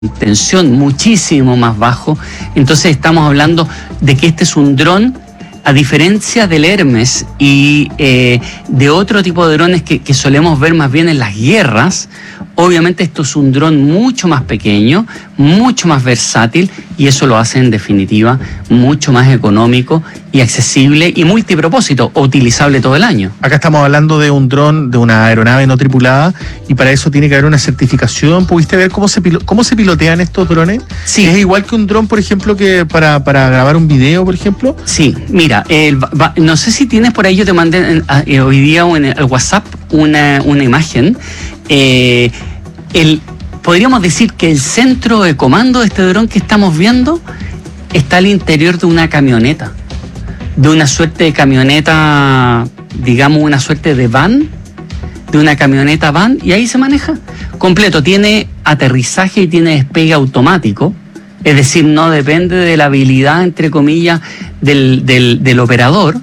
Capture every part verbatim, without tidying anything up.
tensión muchísimo más bajo. Entonces estamos hablando de que este es un dron, a diferencia del Hermes y eh, de otro tipo de drones que, que solemos ver más bien en las guerras. Obviamente esto es un dron mucho más pequeño, mucho más versátil, y eso lo hace en definitiva mucho más económico y accesible y multipropósito, o utilizable todo el año. Acá estamos hablando de un dron, de una aeronave no tripulada, y para eso tiene que haber una certificación. ¿Pudiste ver cómo se, cómo se pilotean estos drones? Sí. ¿Es igual que un dron, por ejemplo, que para, para grabar un video, por ejemplo? Sí, mira, el, va, no sé si tienes por ahí, yo te mandé en, a, eh, hoy día en el WhatsApp una, una imagen. Eh, el, podríamos decir que el centro de comando de este dron que estamos viendo está al interior de una camioneta, de una suerte de camioneta, digamos una suerte de van, de una camioneta van, y ahí se maneja completo. Tiene aterrizaje y tiene despegue automático, es decir, no depende de la habilidad, entre comillas, del, del, del operador.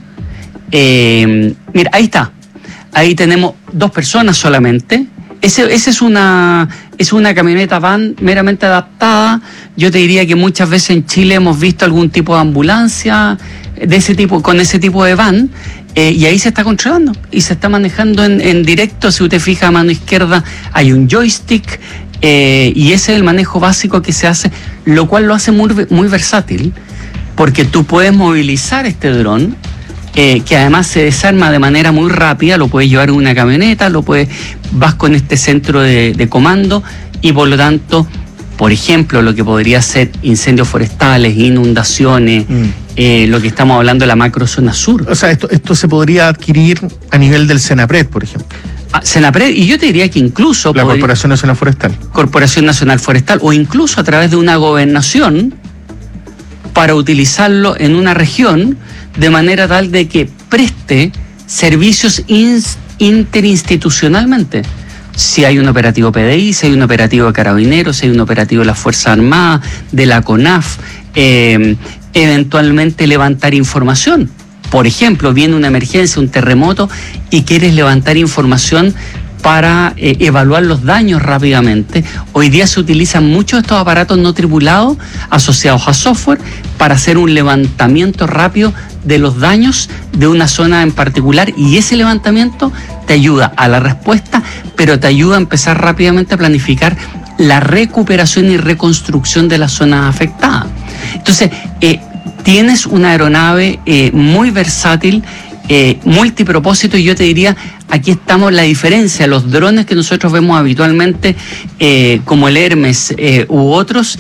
Eh, mira, ahí está, ahí tenemos dos personas solamente. Ese, ese es una es una camioneta van meramente adaptada. Yo te diría que muchas veces en Chile hemos visto algún tipo de ambulancia de ese tipo, con ese tipo de van, eh, y ahí se está controlando y se está manejando en, en directo. Si usted fija a mano izquierda hay un joystick, eh, y ese es el manejo básico que se hace, lo cual lo hace muy, muy versátil, porque tú puedes movilizar este dron, Eh, que además se desarma de manera muy rápida. Lo puedes llevar en una camioneta, lo puedes, vas con este centro de, de comando, y por lo tanto, por ejemplo, lo que podría ser incendios forestales, inundaciones, mm. eh, lo que estamos hablando de la macrozona sur. O sea, esto, esto se podría adquirir a nivel del Senapred, por ejemplo. Ah, Senapred, y yo te diría que incluso... La podría, Corporación Nacional Forestal. Corporación Nacional Forestal, o incluso a través de una gobernación, para utilizarlo en una región, de manera tal de que preste servicios interinstitucionalmente. Si hay un operativo P D I, si hay un operativo de Carabineros, si hay un operativo de las Fuerzas Armadas, de la CONAF, eh, eventualmente levantar información. Por ejemplo, viene una emergencia, un terremoto, y quieres levantar información para eh, evaluar los daños rápidamente. Hoy día se utilizan muchos de estos aparatos no tripulados asociados a software para hacer un levantamiento rápido de los daños de una zona en particular, y ese levantamiento te ayuda a la respuesta, pero te ayuda a empezar rápidamente a planificar la recuperación y reconstrucción de las zonas afectadas. Entonces, eh, tienes una aeronave eh, muy versátil, Eh, multipropósito, y yo te diría, aquí estamos la diferencia. Los drones que nosotros vemos habitualmente, eh, como el Hermes eh, u otros,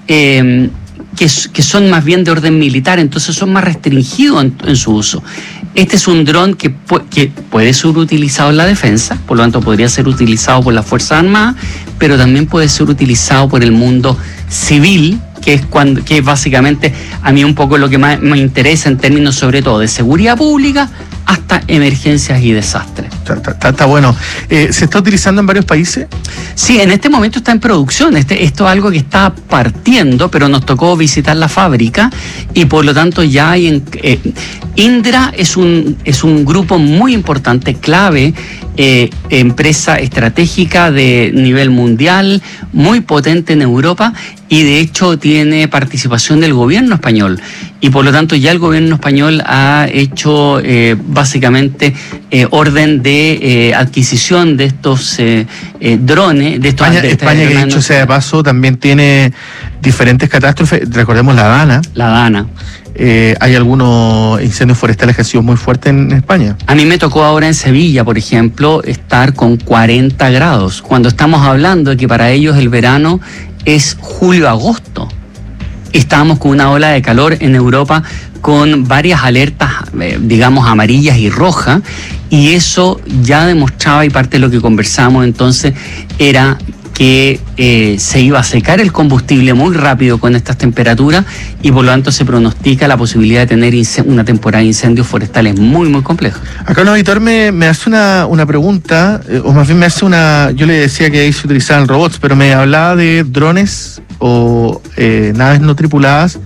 eh, que, que son más bien de orden militar, entonces son más restringidos en, en su uso. Este es un dron que, pu que puede ser utilizado en la defensa, por lo tanto podría ser utilizado por las Fuerzas Armadas, pero también puede ser utilizado por el mundo civil, que es cuando, que es básicamente a mí un poco lo que más me interesa en términos sobre todo de seguridad pública hasta emergencias y desastres. Está, está, está bueno. Eh, ¿Se está utilizando en varios países? Sí, en este momento está en producción. Este, esto es algo que está partiendo, pero nos tocó visitar la fábrica, y por lo tanto ya hay... En, eh, Indra es un, es un grupo muy importante, clave, eh, empresa estratégica de nivel mundial, muy potente en Europa, y de hecho tiene participación del gobierno español, y por lo tanto ya el gobierno español ha hecho eh, básicamente eh, orden de eh, adquisición de estos eh, eh, drones, de estos... España, de España que dicho sea de paso, también tiene diferentes catástrofes. Recordemos la Dana. La Dana. Eh, hay algunos incendios forestales que han sido muy fuertes en España. A mí me tocó ahora en Sevilla, por ejemplo, estar con cuarenta grados, cuando estamos hablando de que para ellos el verano es julio-agosto. Estábamos con una ola de calor en Europa con varias alertas, eh, digamos, amarillas y rojas, y eso ya demostraba, y parte de lo que conversamos entonces era que eh, se iba a secar el combustible muy rápido con estas temperaturas, y por lo tanto se pronostica la posibilidad de tener una temporada de incendios forestales muy, muy compleja. Acá un auditor me, me hace una, una pregunta, eh, o más bien me hace una... Yo le decía que ahí se utilizaban robots, pero me hablaba de drones o eh, naves no tripuladas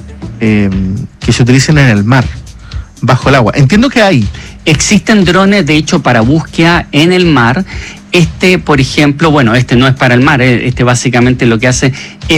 eh, que se utilicen en el mar, bajo el agua. Entiendo que hay... Existen drones, de hecho, para búsqueda en el mar, Este, por ejemplo, bueno, este no es para el mar, este básicamente lo que hace